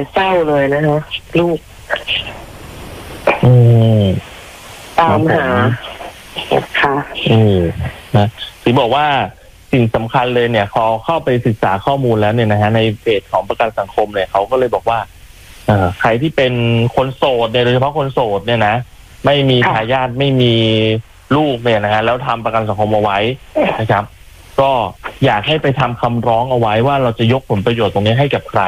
เศร้าเลยนะฮะลูกตามหาค่ะนะถึงบอกว่าสิ่งสำคัญเลยเนี่ยพอเข้าไปศึกษาข้อมูลแล้วเนี่ยนะฮะในเพจของประกันสังคมเนี่ยเขาก็เลยบอกว่าใครที่เป็นคนโสดเนี่ยโดยเฉพาะคนโสดเนี่ยนะไม่มีทายาทไม่มีลูกเนี่ยนะฮะแล้วทำประกันสังคมเอาไว้นะครับก็อยากให้ไปทำคำร้องเอาไว้ว่าเราจะยกผลประโยชน์ตรงนี้ให้กับใคร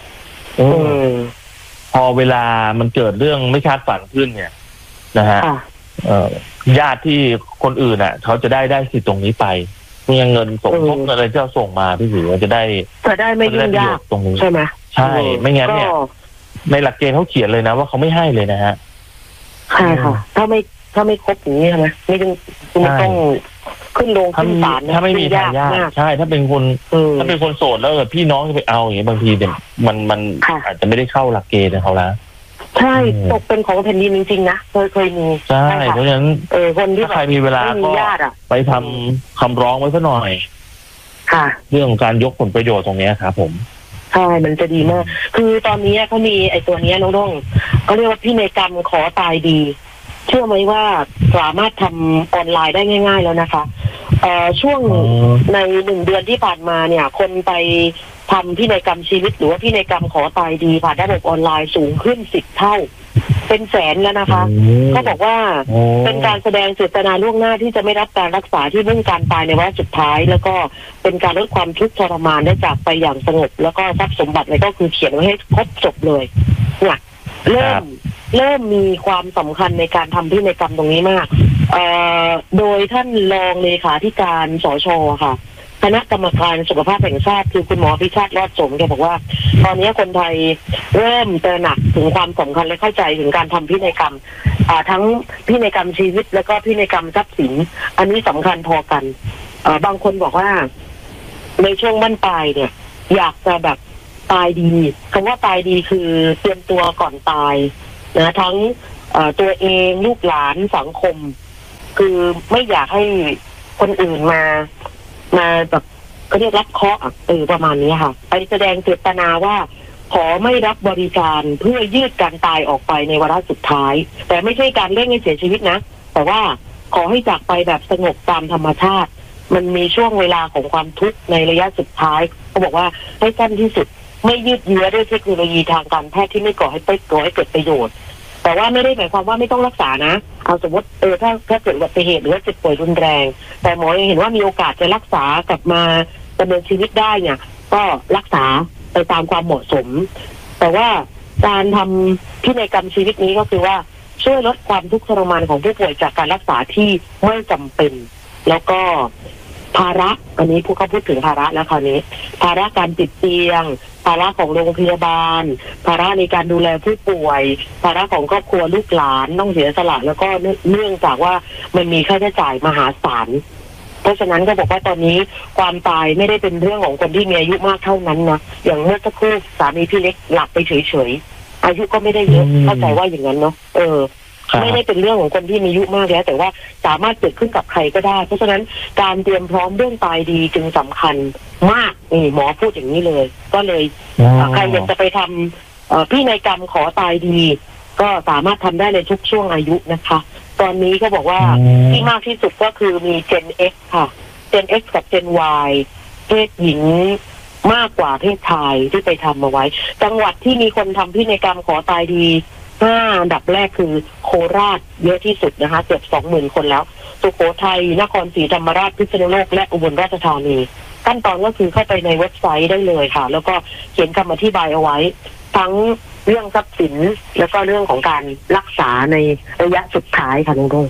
พอเวลามันเกิดเรื่องไม่คาดฝันขึ้นเนี่ยนะฮะญาติที่คนอื่นอ่ะเขาจะได้สิทธิ์ตรงนี้ไปเงินสมทบอะไรที่เราส่งมาพี่ถือว่าจะได้ไม่ยุ่งยากตรงนี้ใช่ไหมใช่ไม่งั้นเนี่ยในหลักเกณฑ์เขาเขียนเลยนะว่าเขาไม่ให้เลยนะฮะใช่ค่ะถ้าไม่ครบอย่างนี้ใช่ไหมไม่ต้องขึ้นลงขึ้นศาลถ้าไม่มีทายาทใช่ถ้าเป็นคนโสดแล้วพี่น้องจะไปเอาอย่างนี้บางทีเนี่ยมันอาจจะไม่ได้เข้าหลักเกณฑ์ของเขาแล้วใช่ตกเป็นของแผ่นดินจริงๆนะเคยมีใช่เพราะฉะนั้นคนที่ใครมีเวลาก็ไปทำคำร้องไว้ซะหน่อยค่ะเรื่องของการยกผลประโยชน์ตรงนี้ครับผมใช่มันจะดีมากคือตอนนี้เขามีไอ้ตัวนี้น้องๆเขาเรียกว่าพินัยกรรมขอตายดีเชื่อไหมว่าสามารถทำออนไลน์ได้ง่ายๆแล้วนะคะช่วงใน1 เดือนที่ผ่านมาเนี่ยคนไปทำพินัยกรรมชีวิตหรือว่าพินัยกรรมขอตายดีผ่านระบบออนไลน์สูงขึ้น10 เท่าเป็นแสนแล้วนะคะก็บอกว่าเป็นการแสดงเจตนาล่วงหน้าที่จะไม่รับการรักษาที่มุ่งการตายในวาระสุดท้ายแล้วก็เป็นการลดความทุกข์ทรมานได้จากไปอย่างสงบแล้วก็ทรัพย์สมบัติอะไรก็คือเขียนไว้ให้ครบจบเลยเนี่ยเริ่มมีความสำคัญในการทำพินัยกรรมตรงนี้มากโดยท่านรองเลขาธิการสช.ค่ะคณะกรรมการสุขภาพแห่งชาติคือคุณหมอพิชาติรอดสมแกบอกว่าตอนนี้คนไทยเริ่มตระหนักถึงความสำคัญและเข้าใจถึงการทำพินัยกรรมทั้งพินัยกรรมชีวิตแล้วก็พินัยกรรมทรัพย์สินอันนี้สำคัญพอกันบางคนบอกว่าในช่วงบั้นปลายเนี่ยอยากจะแบบตายดีคำว่าตายดีคือเตรียมตัวก่อนตายนะทั้งตัวเองลูกหลานสังคมคือไม่อยากให้คนอื่นมาแบบก็เรียกรับเคราะห์ประมาณนี้ค่ะไปแสดงเจตนาว่าขอไม่รับบริการเพื่อยืดการตายออกไปในวาระสุดท้ายแต่ไม่ใช่การเร่งให้เสียชีวิตนะแต่ว่าขอให้จากไปแบบสงบตามธรรมชาติมันมีช่วงเวลาของความทุกข์ในระยะสุดท้ายเขาบอกว่าให้สั้นที่สุดไม่ยืดเยื้อด้วยเทคโนโลยีทางการแพทย์ที่ไม่ก่อให้เกิดประโยชน์แต่ว่าไม่ได้หมายความว่าไม่ต้องรักษานะเอาสมมติถ้าเกิดอุบัติเหตุหรือว่าเจ็บป่วยรุนแรงแต่หมอยังเห็นว่ามีโอกาสจะรักษากลับมาดำเนินชีวิตได้เนี่ยก็รักษาไปตามความเหมาะสมแต่ว่าการทำพินัยกรรมชีวิตนี้ก็คือว่าช่วยลดความทุกข์ทรมานของผู้ป่วยจากการรักษาที่ไม่จำเป็นแล้วก็ภาระอันนี้เขาพูดถึงภาระแล้วคราวนี้ภาระการติดเตียงภาระของโรงพยาบาลภาระในการดูแลผู้ป่วยภาระของครอบครัวลูกหลานต้องเสียสละแล้วก็เนื่องจากว่ามันมีค่าใช้จ่ายมหาศาลเพราะฉะนั้นก็บอกว่าตอนนี้ความตายไม่ได้เป็นเรื่องของคนที่มีอายุมากเท่านั้นนะอย่างเมื่อสักครู่สามีพี่เล็กหลับไปเฉยๆอายุก็ไม่ได้เยอะเข้าใจว่าอย่างนั้นเนาะไม่ได้เป็นเรื่องของคนที่มีอายุมากแล้วแต่ว่าสามารถเกิดขึ้นกับใครก็ได้เพราะฉะนั้นการเตรียมพร้อมเรื่องตายดีจึงสำคัญมากนี่หมอพูดอย่างนี้เลยก็เลยใครอยากจะไปทำพินัยกรรมขอตายดีก็สามารถทำได้ในทุกช่วงอายุนะคะตอนนี้ก็บอกว่าที่มากที่สุดก็คือมี Gen X ค่ะ Gen X กับ Gen Y เพศหญิงมากกว่าเพศชายที่ไปทำมาไว้จังหวัดที่มีคนทำพินัยกรรมขอตายดีอันดับแรกคือโคราชเยอะที่สุดนะคะเกือบ 20,000 คนแล้วสุโขทัยนครศรีธรรมราชพิษณุโลกและอุบลราชธานีขั้นตอนก็คือเข้าไปในเว็บไซต์ได้เลยค่ะแล้วก็เขียนคำอธิบายเอาไว้ทั้งเรื่องทรัพย์สินแล้วก็เรื่องของการรักษาในระยะสุดท้ายค่ะน้องโด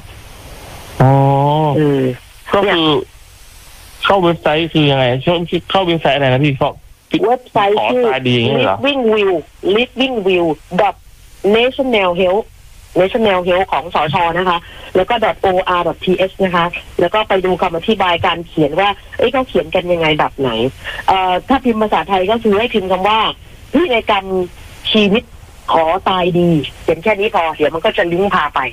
ก็คือเข้าเว็บไซต์คือยังไงเข้าเว็บไซต์อะไรนะพี่เว็บไซต์ชื่อ livingview.national health ของสช.นะคะแล้วก็ .or.th นะคะแล้วก็ไปดูคำอธิบายการเขียนว่าเขาเขียนกันยังไงแบบไหนถ้าพิมพ์ภาษาไทยก็คือให้พิมพ์คำว่าพินัยกรรมชีวิตขอตายดีเขียนแค่นี้พอเดี๋ยวมันก็จะลิงก์พาไป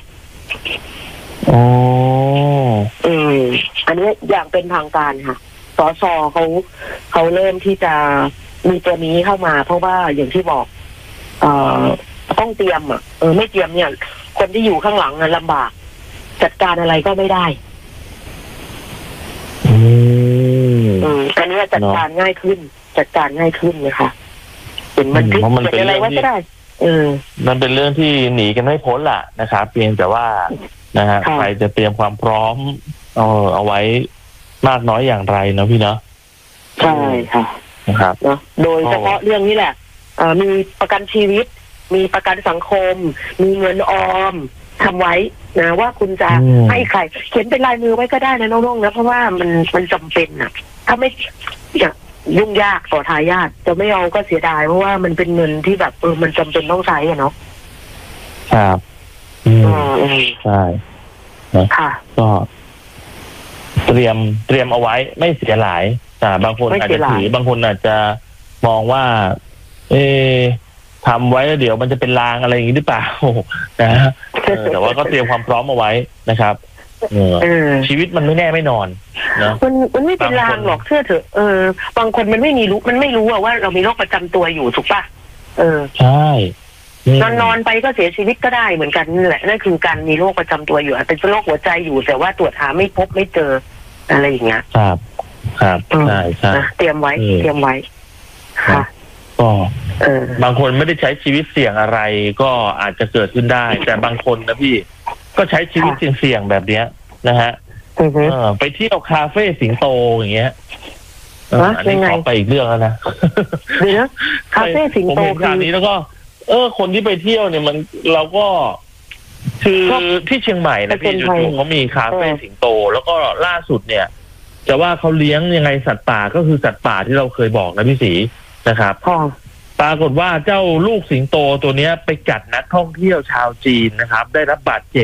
อันนี้อย่างเป็นทางการค่ะสช.เขาเริ่มที่จะมีตัวนี้เข้ามาเพราะว่าอย่างที่บอกเอ่อต้องเตรียมไม่เตรียมเนี่ยคนที่อยู่ข้างหลังลำบากจัดการอะไรก็ไม่ได้อันนี้จัดการง่ายขึ้นนะคะเป็นบันทึกเป็นอะไรว่าก็ได้มันเป็นเรื่องที่หนีกันไม่พ้นล่ะนะครับเพียงแต่ว่านะฮะใครจะเตรียมความพร้อมเอาไว้มากน้อยอย่างไรเนาะพี่เนาะใช่ค่ะนะครับเนาะโดยเฉพาะเรื่องนี้แหละมีประกันชีวิตมีประกันสังคมมีเงินออมทำไว้นะว่าคุณจะให้ใครเขียนเป็นลายมือไว้ก็ได้นะน้องๆนะเพราะว่ามันจำเป็นนะถ้าไม่ยุ่งยากต่อทายาทจะไม่เอาก็เสียดายเพราะว่ามันเป็นเงินที่แบบมันจำเป็นต้องใช้อะเนาะครับใช่ค่ะก็เตรียมเอาไว้ไม่เสียหลายบางคนอาจจะถือบางคนอาจจะมองว่าทำไว้แล้วเดี๋ยวมันจะเป็นลางอะไรอย่างนี้หรือเปล่านะแต่ว่าก็เตรียมความพร้อมเอาไว้นะครับชีวิตมันไม่แน่ไม่นอนนะมันไม่เป็นลางหรอกเชื่อเถอะบางคนมันไม่รู้ว่าเรามีโรคประจำตัวอยู่ถูกป่ะใช่นอนไปก็เสียชีวิตก็ได้เหมือนกันนี่แหละนั่นคือการมีโรคประจำตัวอยู่เป็นโรคหัวใจอยู่แต่ว่าตรวจหาไม่พบไม่เจออะไรอย่างเงี้ยครับใช่เตรียมไว้ค่ะก็บางคนไม่ได้ใช้ชีวิตเสี่ยงอะไรก็อาจจะเกิดขึ้นได้แต่บางคนนะพี่ก็ใช้ชีวิตเสี่ยงแบบเนี้ยนะฮะไปเที่ยวคาเฟ่สิงโตอย่างเงี้ยอันนี้ขอไปอีกเรื่องแล้วนะเดี๋ยวคาเฟ่สิงโตผมเห็นข่าวนี้แล้วก็คนที่ไปเที่ยวเนี่ยมันเราก็คือที่เชียงใหม่นะพี่จู่ๆเขามีคาเฟ่สิงโตแล้วก็ล่าสุดเนี่ยจะว่าเขาเลี้ยงยังไงสัตว์ป่าก็คือสัตว์ป่าที่เราเคยบอกนะพี่ศรีนะครับปรากฏว่าเจ้าลูกสิงโตตัวเนี้ยไปกัดนักท่องเที่ยวชาวจีนนะครับได้รับบาดเจ็บ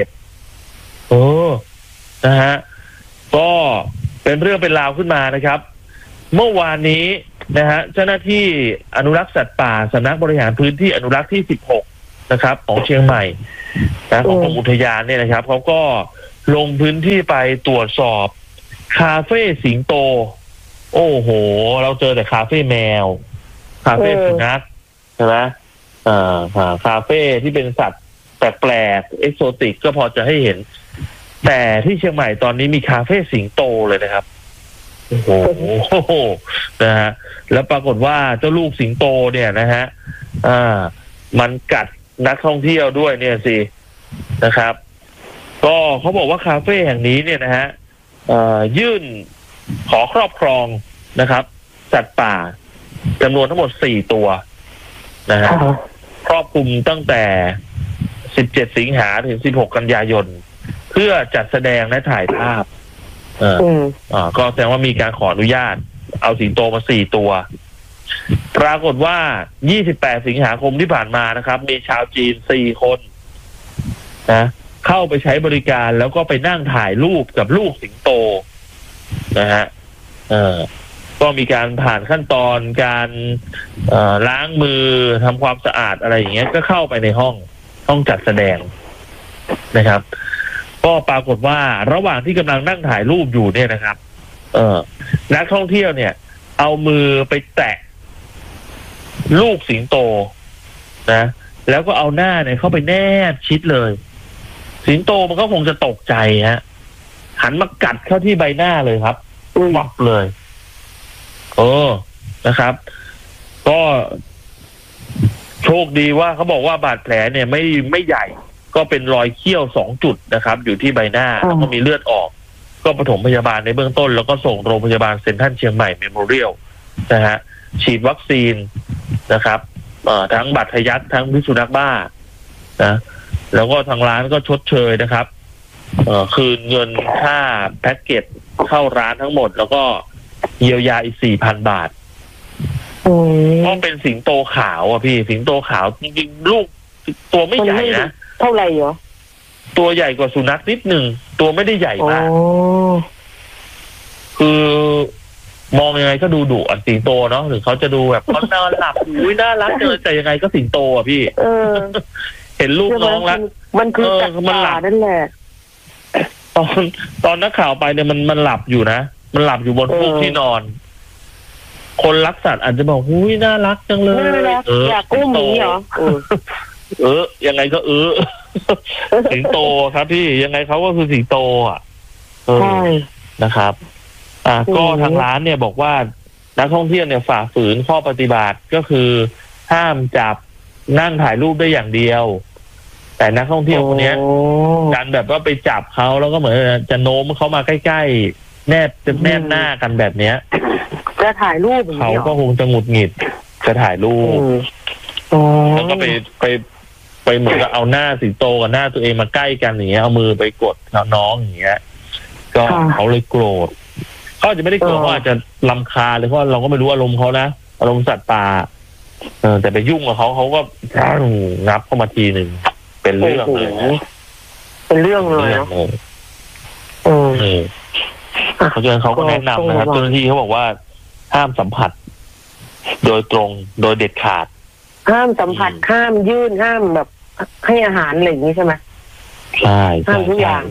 นะฮะก็เป็นเรื่องเป็นราวขึ้นมานะครับเมื่อวานนี้นะฮะเจ้าหน้าที่อนุรักษ์สัตว์ป่าสำนักบริหารพื้นที่อนุรักษ์ที่16นะครับของเชียงใหม่นะของกรมอุทยานเนี่ยนะครับเขาก็ลงพื้นที่ไปตรวจสอบคาเฟ่สิงโตโอ้โหเราเจอแต่คาเฟ่แมวคาเฟ่สุนัขใช่ไหมคาเฟ่ที่เป็นสัตว์แปลกๆเอ็กโซติกก็พอจะให้เห็นแต่ที่เชียงใหม่ตอนนี้มีคาเฟ่สิงโตเลยนะครับโอ้โหนะฮะแล้วปรากฏว่าเจ้าลูกสิงโตเนี่ยนะฮะมันกัดนักท่องเที่ยวด้วยเนี่ยสินะครับก็เขาบอกว่าคาเฟ่แห่งนี้เนี่ยนะฮะยื่นขอครอบครองนะครับสัตว์ป่าจำนวนทั้งหมด4ตัวนะฮะครอบคลุมตั้งแต่17สิงหาถึง16กันยายนเพื่อจัดแสดงและถ่ายภาพก็แสดงว่ามีการขออนุญาตเอาสิงโตมา4ตัวปรากฏว่า28สิงหาคมที่ผ่านมานะครับมีชาวจีน4คนนะเข้าไปใช้บริการแล้วก็ไปนั่งถ่ายรูปกับลูกสิงโตนะฮะก็มีการผ่านขั้นตอนการล้างมือทำความสะอาดอะไรอย่างเงี้ยก็เข้าไปในห้องจัดแสดงนะครับก็ปรากฏว่าระหว่างที่กำลังนั่งถ่ายรูปอยู่เนี่ยนะครับนักท่องเที่ยวเนี่ยเอามือไปแตะลูกสิงโตนะแล้วก็เอาหน้าเนี่ยเข้าไปแนบชิดเลยสิงโตมันก็คงจะตกใจฮะหันมากัดเข้าที่ใบหน้าเลยครับวับเลยนะครับก็โชคดีว่าเขาบอกว่าบาดแผลเนี่ยไม่ใหญ่ก็เป็นรอยเขี้ยว2จุดนะครับอยู่ที่ใบหน้าแล้วก็มีเลือดออกก็ปฐมพยาบาลในเบื้องต้นแล้วก็ส่งโรงพยาบาลเซ็นทรัลเชียงใหม่เมโมเรียลนะฮะฉีดวัคซีนนะครับทั้งบาดทะยักทั้งพิษสุนัขบ้านะแล้วก็ทางร้านก็ชดเชยนะครับคืนเงินค่าแพ็กเกจเข้าร้านทั้งหมดแล้วก็เยียวยาอีก 4,000 บาทเพราะเป็นสิงโตขาวอ่ะพี่สิงโตขาวจริงๆลูกตัวไม่ใหญ่นะเท่าไหร่เหรอตัวใหญ่กว่าสุนัขนิดหนึ่งตัวไม่ได้ใหญ่มากคือมองยังไงก็ดูดุอ่ะสิงโตเนาะหรือเขาจะดูแบบเขานอนหลับอุ้ยน่ารักเจอแต่ยังไงก็สิงโตอ่ะพี่เห็นลูกน้องแล้วมันคือมันหลับนั่นแหละตอนนักข่าวไปเนี่ยมันหลับอยู่นะมันหลับอยู่บนฟูกที่นอนคนรักสัตว์อาจจะบอกหุ้ยน่ารักจังเลยน่ารักอยากอุ้มหมีเหรอยังไงก็สิงโตครับพี่ยังไงเขาก็คือสิงโตอ่ะใช่นะครับก็ทางร้านเนี่ยบอกว่านักท่องเที่ยวเนี่ยฝ่าฝืนข้อปฏิบัติก็คือห้ามจับนั่งถ่ายรูปได้อย่างเดียวแต่นักท่องเที่ยวคนนี้การแบบว่าไปจับเขาแล้วก็เหมือนจะโน้มเขามาใกล้ๆแนบหน้ากันแบบเนี้ยจะถ่ายรูปเขาก็คงจะหงุดหงิดจะถ่ายรูปแล้วก็ไปเหมือนกับเอาหน้าสิงโตกับหน้าตัวเองมาใกล้กันอย่างเงี้ยเอามือไปกดน้องอย่างเงี้ยก็เขาเลยโกรธเขาจะไม่ได้โกรธเขาอาจจะรำคาญเลยเพราะเราก็ไม่รู้อารมณ์เขานะอารมณ์สัตว์ป่าแต่ไปยุ่งกับเขาก็งับเข้ามาทีหนึ่งเป็นเรื่องเลยเป็นเรื่องเลยเนาะเพราะฉะนั้นเขาก็แนะนำนะครับเจ้าหน้าที่เขาบอกว่าห้ามสัมผัสโดยตรงโดยเด็ดขาดห้ามสัมผัสห้ามยื่นห้ามแบบให้อาหารอะไรอย่างนี้ใช่ไหมใช่ห้ามทุกอย่าง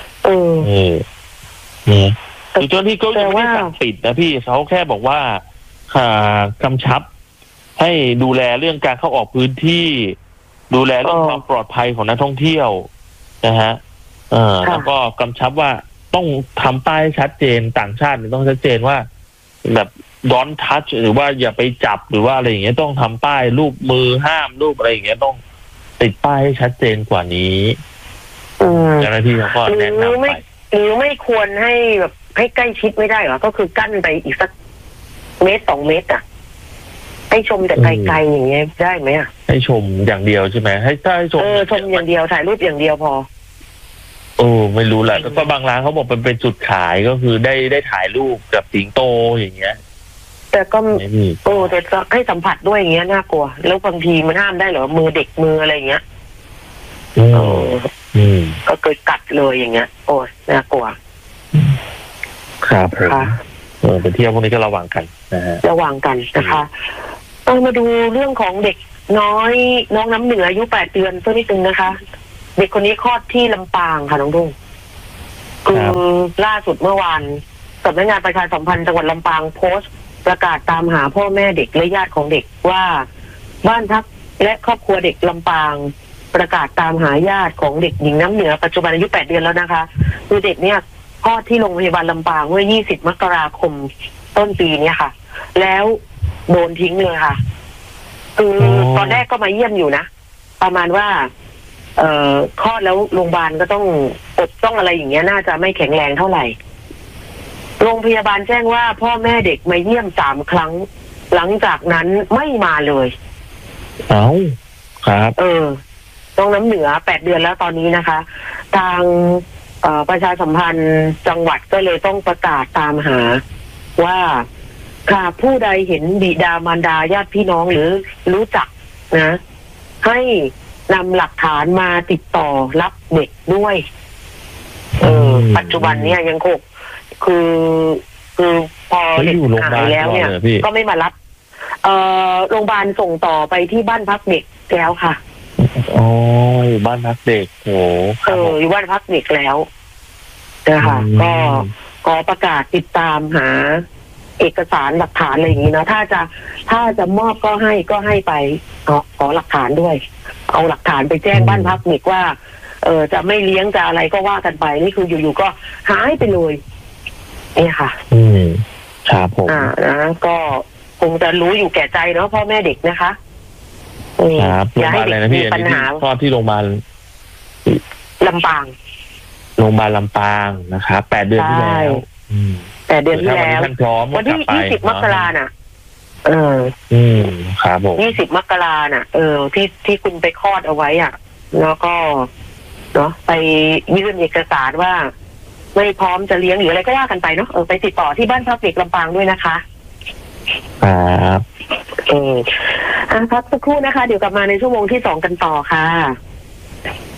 คือเจ้าหน้าที่ก็ยังไม่ได้สั่งปิดนะพี่เขาแค่บอกว่ากำชับให้ดูแลเรื่องการเข้าออกพื้นที่ดูแลเรื่องความปลอดภัยของนักท่องเที่ยวนะฮะแล้วก็กำชับว่าต้องทำป้ายชัดเจนต่างชาติต้องชัดเจนว่าแบบdon't touch หรือว่าอย่าไปจับหรือว่าอะไรอย่างเงี้ยต้องทำป้ายรูปมือห้ามรูปอะไรอย่างเงี้ยต้องติดป้ายให้ชัดเจนกว่านี้เจ้าหน้าที่เขาก็แนะนำไปหรือไม่ควรให้แบบให้ใกล้ชิดไม่ได้เหรอก็คือกั้นไปอีกสัก1-2 เมตรให้ชมแต่ไกลๆอย่างเงี้ยได้ไหมให้ชมอย่างเดียวใช่ไหมให้ชมชมอย่างเดียวถ่ายรูปอย่างเดียวพอไม่รู้แหละแต่บางร้านเขาบอกเป็นจุดขายก็คือได้ถ่ายรูปกับสิงโตอย่างเงี้ยแต่ก็แต่ให้สัมผัสด้วยอย่างเงี้ยน่ากลัวแล้วบางทีมันห้ามได้เหรอมือเด็กมืออะไรอย่างเงี้ยก็เกิดกัดเลยอย่างเงี้ยโอ้ยน่ากลัวครับไปเที่ยวพวกนี้ก็ระวังกันนะฮะระวังกันนะคะมาดูเรื่องของเด็กน้อยน้องน้ำเหนืออายุ8 เดือนสักนิดนึงนะคะเด็กคนนี้คลอดที่ลำปางค่ะน้องดุ้งคือล่าสุดเมื่อวานสำนักงานประชาสัมพันธ์จังหวัดลำปางโพสต์ประกาศตามหาพ่อแม่เด็กและญาติของเด็กว่าบ้านพักและครอบครัวเด็กลำปางประกาศตามหาญาติของเด็กหญิงน้ำเหนือปัจจุบันอายุ8 เดือนแล้วนะคะคือเด็กเนี่ยคลอดที่โรงพยาบาลลำปางเมื่อ20 มกราคมต้นปีนี้ค่ะแล้วโดนทิ้งเลยค่ะคือตอนแรกก็มาเยี่ยมอยู่นะประมาณว่าคลอดแล้วโรงพยาบาลก็ต้องต้องอะไรอย่างเงี้ยน่าจะไม่แข็งแรงเท่าไหร่โรงพยาบาลแจ้งว่าพ่อแม่เด็กมาเยี่ยม3 ครั้งหลังจากนั้นไม่มาเลยครับน้องน้ำเหนือ8 เดือนแล้วตอนนี้นะคะทางประชาสัมพันธ์จังหวัดก็เลยต้องประกาศตามหาว่าค่ะผู้ใดเห็นบิดามารดาญาติพี่น้องหรือรู้จักนะให้นำหลักฐานมาติดต่อรับเด็กด้วยปัจจุบันเนี่ยยังคงคือพอเด็กหายแล้วเนี่ยก็ไม่มารับโรงพยาบาลส่งต่อไปที่บ้านพักเด็กแล้วค่ะอยู่บ้านพักเด็กอยู่บ้านพักเด็กแล้วนะคะก็ประกาศติดตามหาเอกสารหลักฐานอะไรอย่างนี้นะถ้าจะมอบก็ให้ไปขอหลักฐานด้วยเอาหลักฐานไปแจ้งบ้านพักเด็กว่าจะไม่เลี้ยงจะอะไรก็ว่ากันไปนี่คืออยู่ๆก็หายไปเลยนี่ค่ะครับผมนะก็คงจะรู้อยู่แก่ใจเนาะพ่อแม่เด็กนะคะครับโรงพยาบาลอะไรนะพี่อันนี้คลอดที่โรงพยาบาลลำปางโรงพยาบาลลำปางนะครับ8 เดือนที่แล้ว 8 เดือนที่แล้ววันที่20 มกราน่ะครับผม 20 มกราน่ะที่คุณไปคลอดเอาไว้อ่ะแล้วก็เนาะไปยื่นเอกสารว่าไม่พร้อมจะเลี้ยงหรืออะไรก็ว่ากันไปเนาะไปติดต่อที่บ้านพักเด็กลำปางด้วยนะคะครับพักสักครู่นะคะเดี๋ยวกลับมาในชั่วโมงที่2กันต่อค่ะ